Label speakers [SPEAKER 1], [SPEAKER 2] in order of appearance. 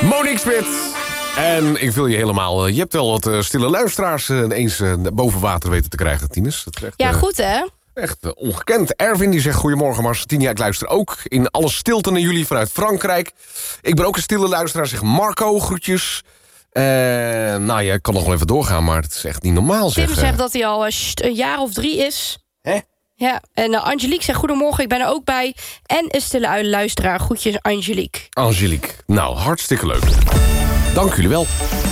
[SPEAKER 1] Monique Smit. En ik wil je helemaal... je hebt wel wat stille luisteraars eens boven water weten te krijgen, Tinus. Dat is echt,
[SPEAKER 2] ja, goed hè?
[SPEAKER 1] Echt ongekend. Erwin die zegt, goedemorgen Mars. Tien jaar, ik luister ook in alle stilte naar jullie vanuit Frankrijk. Ik ben ook een stille luisteraar, zegt Marco. Groetjes. Nou ja, ik kan nog wel even doorgaan, maar het is echt niet normaal, zeg.
[SPEAKER 2] Tim zegt dat hij al een jaar of 3 is.
[SPEAKER 1] Hè?
[SPEAKER 2] Ja, en Angelique zegt goedemorgen, ik ben er ook bij. En een stille luisteraar, groetjes Angelique.
[SPEAKER 1] Angelique, nou, hartstikke leuk. Dank jullie wel.